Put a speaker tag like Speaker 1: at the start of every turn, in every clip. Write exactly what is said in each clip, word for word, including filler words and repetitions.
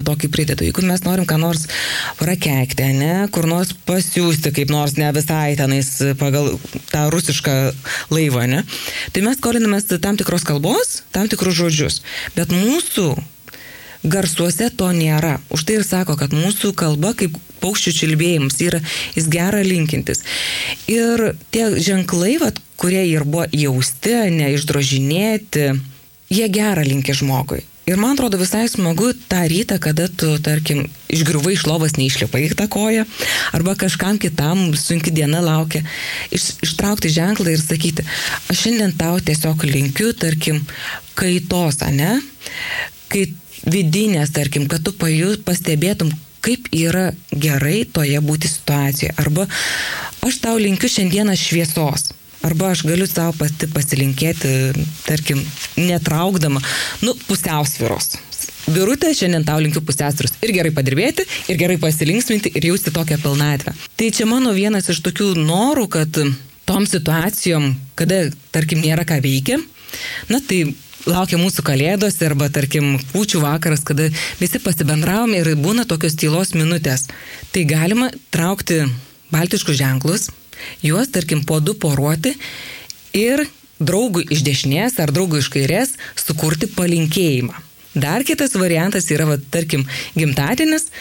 Speaker 1: tokį pridedu. Jeigu mes norim ką nors prakeikti, ne, kur nors pasiūsti, kaip nors ne visai tenais pagal tą rusišką laivą, ne, tai mes skolinamės tam tikros kalbos, tam tikrus žodžius. Bet mūsų garsuose to nėra. Už tai ir sako, kad mūsų kalba kaip paukščių čiulbėjimas yra, jis gera linkintis. Ir tie ženklai, vat, kurie ir buvo jausti, neišdrožinėti, jie gera linkia žmogui. Ir man atrodo visai smagu tą rytą, kada tu, tarkim, išgriuvai iš lovos, neišlipai į tą koją, arba kažkam kitam sunki diena laukia, iš, ištraukti ženklą ir sakyti, aš šiandien tau tiesiog linkiu, tarkim, kaitos, ane? Kai vidinės, tarkim, kad tu pajus, pastebėtum, kaip yra gerai toje būti situacijoje. Arba aš tau linkiu šiandieną šviesos. Arba aš galiu savo pati pasilinkėti, tarkim, netraukdama, nu, pusiausvyros. Birutė, šiandien tau linkiu pusiausvyros. Ir gerai padirbėti, ir gerai pasilinksminti, ir jausti tokią pilnatvę. Tai čia mano vienas iš tokių norų, kad tom situacijom, kada, tarkim, nėra ką veikia, na, tai laukia mūsų kalėdos arba, tarkim, kūčių vakaras, kada visi pasibendravom ir būna tokios tylos minutės. Tai galima traukti baltiškus ženklus, juos, tarkim, po du poruoti ir draugui iš dešinės ar draugui iš kairės sukurti palinkėjimą. Dar kitas variantas yra, va, tarkim, gimtadienis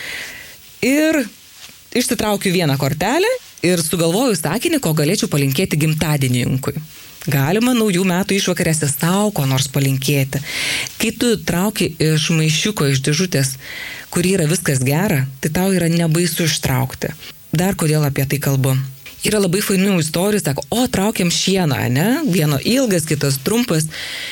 Speaker 1: ir išsitraukiu vieną kortelę ir sugalvoju sakinį, ko galėčiau palinkėti gimtadieninkui. Galima naujų metų išvakarėse savo ko nors palinkėti. Kai tu trauki iš maišiuko, iš dėžutės, kur yra viskas gera, tai tau yra nebaisu ištraukti. Dar kodėl apie tai kalbu? Yra labai fainų istorijų, sako, o traukiam šieną, ne? Vieno ilgas, kitas trumpas.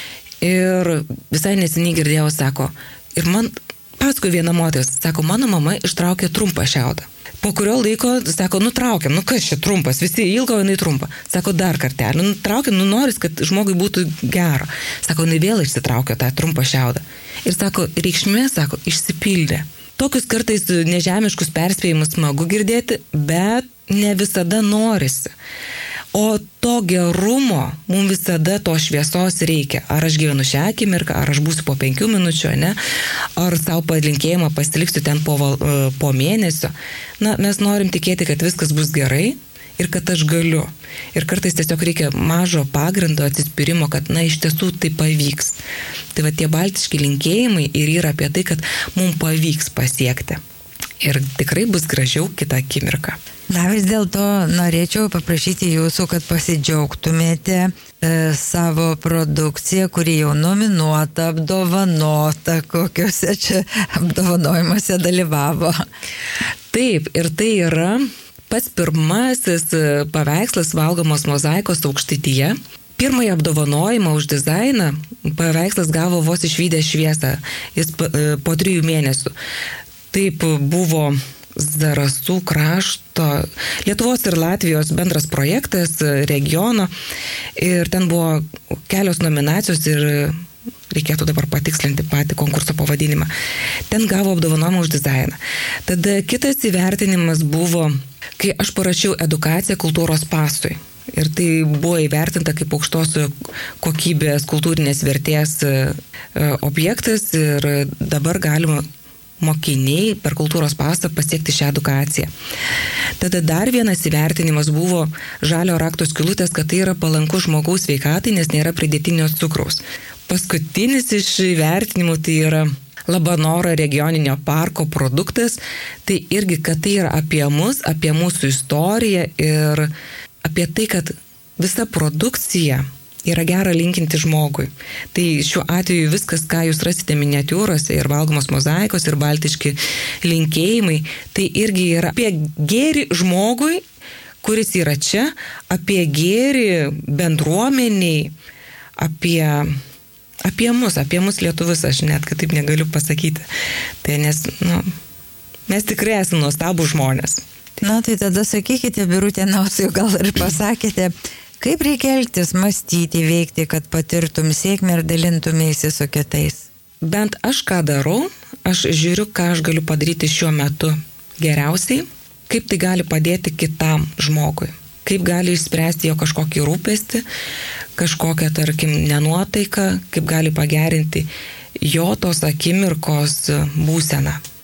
Speaker 1: Ir visai neseniai girdėjau, sako, ir man paskui viena moteris, sako, mano mama ištraukė trumpą šiaudą. Po kurio laiko, sako, nutraukiam, nu kas čia trumpas, visi ilgo, jinai trumpa. Sako, dar kartelį, nutraukiam, nu noris, kad žmogui būtų gero. Sako, jinai vėl išsitraukė tą trumpą šiaudą. Ir sako, reikšmė, sako, išsipildė. Tokius kartais nežemiškus perspėjimus smagu girdėti, bet ne visada norisi. O to gerumo mums visada to šviesos reikia. Ar aš gyvenu šią akimirką, ar aš būsiu po penkių minučių, ne? Ar savo palinkėjimą pasiliksiu ten po, po mėnesio. Na, mes norim tikėti, kad viskas bus gerai ir kad aš galiu. Ir kartais tiesiog reikia mažo pagrindo atsispyrimo, kad, na, iš tiesų tai pavyks. Tai va tie baltiški linkėjimai ir yra apie tai, kad mums pavyks pasiekti. Ir tikrai bus gražiau kitą akimirką.
Speaker 2: Na, vis dėlto norėčiau paprašyti jūsų, kad pasidžiaugtumėte e, savo produkciją, kuri jau nominuota, apdovanota, kokiuose čia apdovanojimuose dalyvavo.
Speaker 1: Taip, ir tai yra pats pirmasis paveikslas valgomos mozaikos Aukštaitija. Pirmąjį apdovanojimą už dizainą paveikslas gavo vos išvydęs šviesą, jis po trijų mėnesių. Taip buvo Zarasų krašto, Lietuvos ir Latvijos bendras projektas regiono ir ten buvo kelios nominacijos ir reikėtų dabar patikslinti patį konkurso pavadinimą. Ten gavo apdovanojimą už dizainą. Tada kitas įvertinimas buvo, kai aš parašiau edukaciją kultūros pasui. Ir tai buvo įvertinta kaip aukštos kokybės kultūrinės vertės objektas ir dabar galima mokiniai per kultūros pasą pasiekti šią edukaciją. Tada dar vienas įvertinimas buvo žalio rakto skylutės, kad tai yra palanku žmogaus sveikatai, nes nėra pridėtinio cukraus. Paskutinis iš įvertinimų tai yra Labanoro regioninio parko produktas, tai irgi, kad tai yra apie mus, apie mūsų istoriją ir apie tai, kad visa produkcija yra gera linkinti žmogui. Tai šiuo atveju viskas, ką jūs rasite miniatiūrose ir valgomos mozaikos ir baltiški linkėjimai, tai irgi yra apie gėrį žmogui, kuris yra čia, apie gėrį bendruomeniai, apie, apie mus, apie mus lietuvius, aš net kitaip negaliu pasakyti. Tai nes, nu, mes tikrai esame nuostabų žmonės.
Speaker 2: Na, tai tada sakykite, Birutė, nors jau gal ir pasakėte, kaip reikia elgtis, mąstyti, veikti, kad patirtum sėkmę ir dalintumėsi su kitais?
Speaker 1: Bent aš ką darau, aš žiūriu, ką aš galiu padaryti šiuo metu geriausiai, kaip tai gali padėti kitam žmogui, kaip gali išspręsti jo kažkokį rūpestį, kažkokią, tarkim, nenuotaiką, kaip gali pagerinti jo tos akimirkos būseną.